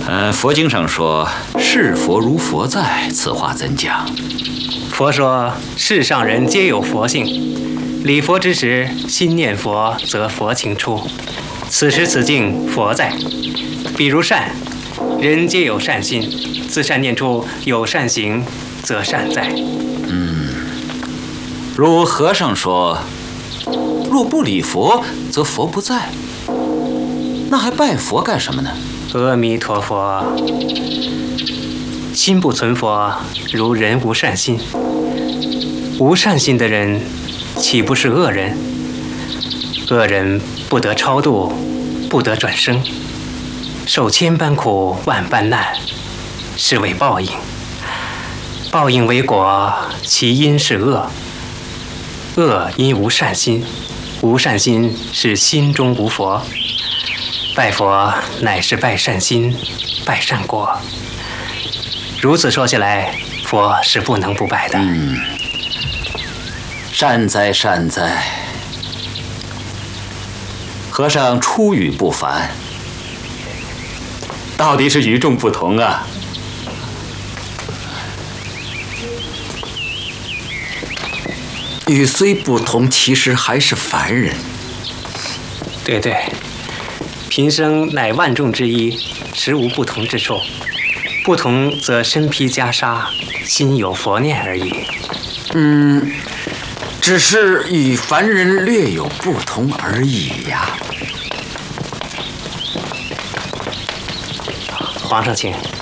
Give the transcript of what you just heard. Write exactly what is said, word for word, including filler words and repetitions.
呃，佛经上说“是佛如佛在”，此话怎讲？ 佛说，世上人皆有佛性，礼佛之时，心念佛，则佛情出。此时此境，佛在。比如善，人皆有善心，自善念处有善行，则善在。 嗯，如和尚说，若不礼佛，则佛不在。那还拜佛干什么呢？ 阿弥陀佛，心不存佛，如人无善心。无善心的人，岂不是恶人？恶人不得超度，不得转生，受千般苦，万般难，是为报应。报应为果，其因是恶。恶因无善心，无善心是心中无佛。拜佛乃是拜善心，拜善果。如此说下来，佛是不能不拜的。 嗯，善哉善哉，和尚出语不凡，到底是与众不同啊！ 语虽不同，其实还是凡人。 对对。平生乃万众之一，实无不同之处，不同则身披袈裟，心有佛念而已。 嗯，只是与凡人略有不同而已呀。 皇上请。